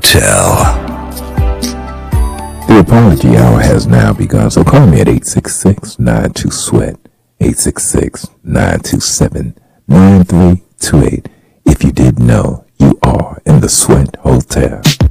Hotel. The apology hour has now begun, so call me at 866-92-SWEAT, 866-927-9328. If you didn't know, you are in the Sweat Hotel.